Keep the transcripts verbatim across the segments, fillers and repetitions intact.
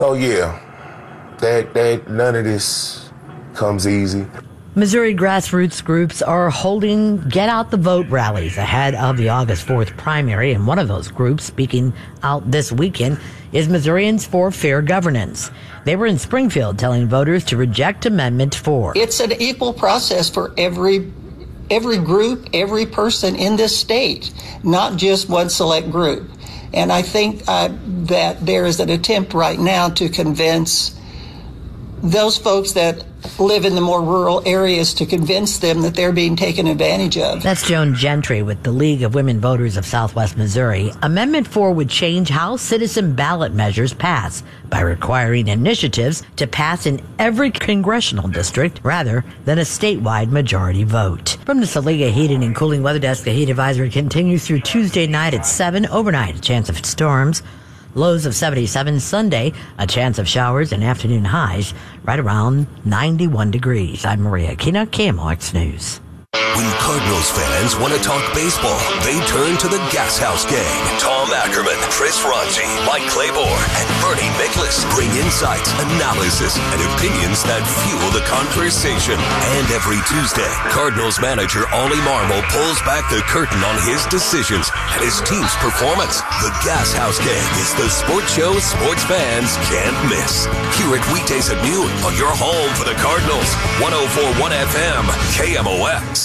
Oh, yeah. That, that, none of this comes easy. Missouri grassroots groups are holding Get Out the Vote rallies ahead of the August fourth primary, and one of those groups speaking out this weekend is Missourians for Fair Governance. They were in Springfield telling voters to reject Amendment four. It's an equal process for every every group, every person in this state, not just one select group. And I think uh, that there is an attempt right now to convince those folks that live in the more rural areas to convince them that they're being taken advantage of. That's Joan Gentry with the League of Women Voters of Southwest Missouri. Amendment four would change how citizen ballot measures pass by requiring initiatives to pass in every congressional district rather than a statewide majority vote. From the Saliga Heating and Cooling Weather Desk, the heat advisory continues through Tuesday night at seven. Overnight, a chance of storms. Lows of seventy-seven. Sunday, a chance of showers and afternoon highs right around ninety-one degrees. I'm Maria Aquino, K M O X News. When Cardinals fans want to talk baseball, they turn to the Gas House Gang. Tom Ackerman, Chris Ronchi, Mike Claiborne, and Bernie Miklasz bring insights, analysis, and opinions that fuel the conversation. And every Tuesday, Cardinals manager Ollie Marmol pulls back the curtain on his decisions and his team's performance. The Gas House Gang is the sports show sports fans can't miss. Hear it weekdays at noon on your home for the Cardinals. one oh four point one F M, K M O X.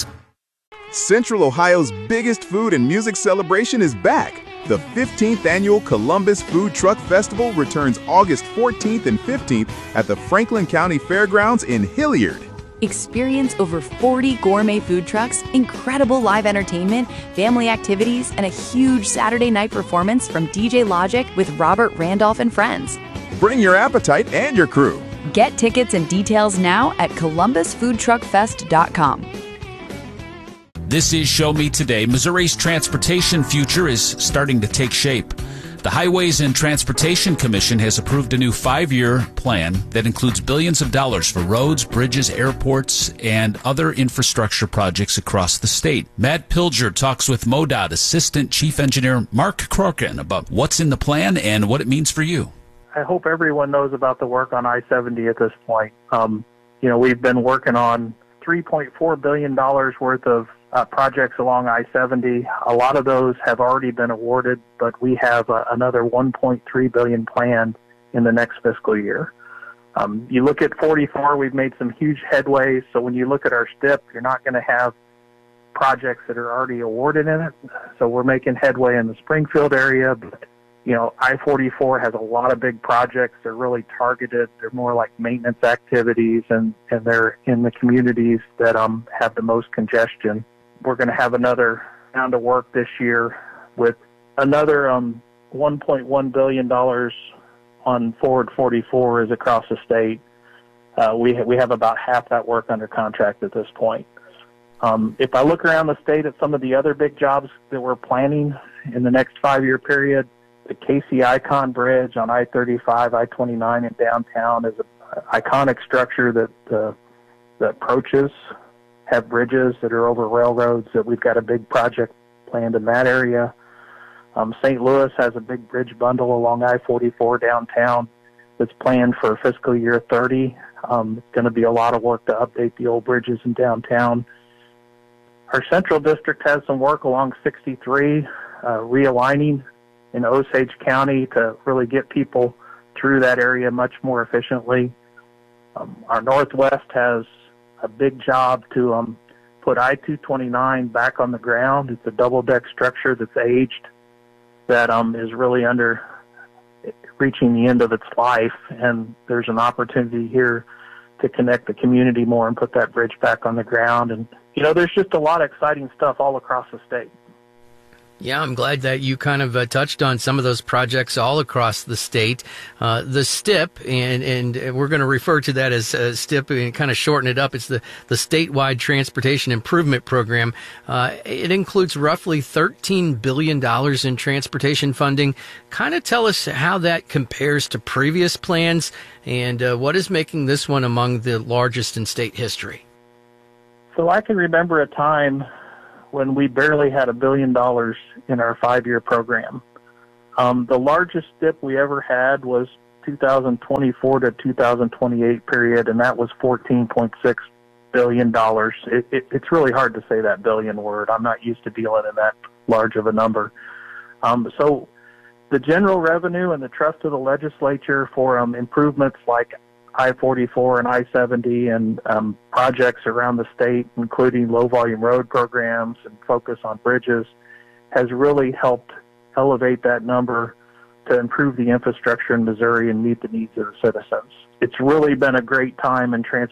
Central Ohio's biggest food and music celebration is back. The fifteenth Annual Columbus Food Truck Festival returns August fourteenth and fifteenth at the Franklin County Fairgrounds in Hilliard. Experience over forty gourmet food trucks, incredible live entertainment, family activities, and a huge Saturday night performance from D J Logic with Robert Randolph and friends. Bring your appetite and your crew. Get tickets and details now at columbus food truck fest dot com. This is Show Me Today. Missouri's transportation future is starting to take shape. The Highways and Transportation Commission has approved a new five-year plan that includes billions of dollars for roads, bridges, airports, and other infrastructure projects across the state. Matt Pilger talks with MoDOT Assistant Chief Engineer Mark Corkin about what's in the plan and what it means for you. I hope everyone knows about the work on I seventy at this point. Um, you know, we've been working on three point four billion dollars worth of Uh, projects along I seventy. A lot of those have already been awarded, but we have uh, another one point three billion dollars planned in the next fiscal year. Um, you look at forty-four, we've made some huge headways. So when you look at our S T I P, you're not going to have projects that are already awarded in it. So we're making headway in the Springfield area. But, you know, I forty-four has a lot of big projects. They're really targeted. They're more like maintenance activities, and, and they're in the communities that um, have the most congestion. We're going to have another round of work this year with another um, one point one billion dollars on Forward forty-four is across the state. Uh, we, ha- we have about half that work under contract at this point. Um, if I look around the state at some of the other big jobs that we're planning in the next five-year period, the K C Icon Bridge on I thirty-five, I twenty-nine in downtown is an iconic structure that uh, the approaches have bridges that are over railroads, that we've got a big project planned in that area. Um, Saint Louis has a big bridge bundle along I forty-four downtown that's planned for fiscal year thirty. Um, it's going to be a lot of work to update the old bridges in downtown. Our Central District has some work along sixty-three, uh, realigning in Osage County to really get people through that area much more efficiently. Um, our Northwest has a big job to um, put I two twenty-nine back on the ground. It's a double-deck structure that's aged, that um, is really under reaching the end of its life, and there's an opportunity here to connect the community more and put that bridge back on the ground. And, you know, there's just a lot of exciting stuff all across the state. Yeah, I'm glad that you kind of uh, touched on some of those projects all across the state. Uh, the S T I P, and, and we're going to refer to that as uh, S T I P and kind of shorten it up. It's the, the Statewide Transportation Improvement Program. Uh, it includes roughly thirteen billion dollars in transportation funding. Kind of tell us how that compares to previous plans, and uh, what is making this one among the largest in state history. So I can remember a time when we barely had a billion dollars in our five-year program. Um, the largest S T I P we ever had was two thousand twenty-four to two thousand twenty-eight period, and that was fourteen point six billion dollars. It, it, it's really hard to say that billion word. I'm not used to dealing in that large of a number. Um, so the general revenue and the trust of the legislature for um, improvements like I forty-four and I seventy and um, projects around the state, including low-volume road programs and focus on bridges, has really helped elevate that number to improve the infrastructure in Missouri and meet the needs of the citizens. It's really been a great time in transportation